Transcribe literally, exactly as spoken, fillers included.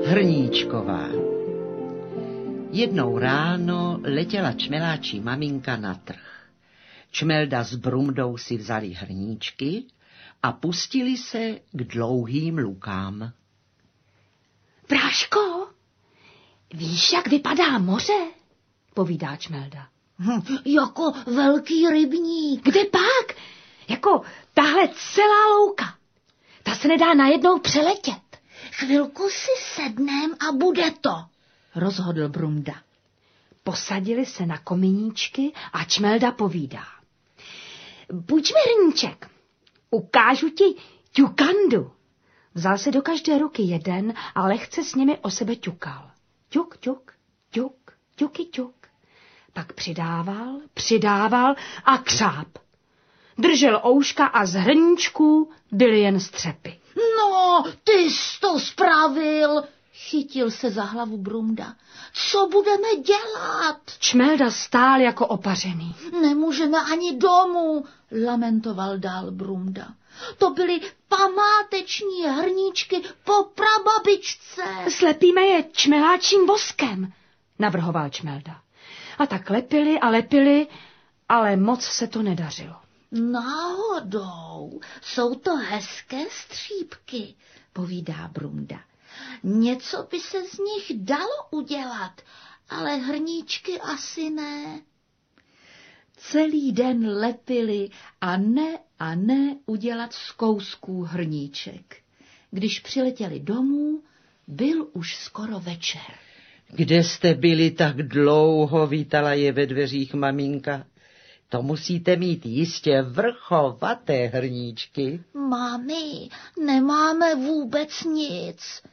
Hrníčková. Jednou ráno letěla čmeláčí maminka na trh. Čmelda s Brumdou si vzali hrníčky a pustili se k dlouhým lukám. Práško, víš, jak vypadá moře? Povídá Čmelda. Hm, jako velký rybník. Kde pak? Jako tahle celá louka. Ta se nedá najednou přeletět. Chvilku si sednem a bude to, rozhodl Brumda. Posadili se na komíníčky a Čmelda povídá. Půjč mi hrníček, ukážu ti ťukandu. Vzal si do každé ruky jeden a lehce s nimi o sebe ťukal. Ťuk, ťuk, ťuk, ťuky, ťuk. Pak přidával, přidával a křáp. Držel ouška a z hrníčků byly jen střepy. No, ty jsi to spravil, chytil se za hlavu Brumda. Co budeme dělat? Čmelda stál jako opařený. Nemůžeme ani domů, lamentoval dál Brumda. To byly památeční hrníčky po prababičce. Slepíme je čmeláčím voskem, navrhoval Čmelda. A tak lepili a lepili, ale moc se to nedařilo. Náhodou, jsou to hezké střípky, povídá Brumda. Něco by se z nich dalo udělat, ale hrníčky asi ne. Celý den lepili a ne a ne udělat z kousků hrníček. Když přiletěli domů, byl už skoro večer. Kde jste byli tak dlouho, vítala je ve dveřích maminka. To musíte mít jistě vrchovaté hrníčky. Mami, nemáme vůbec nic,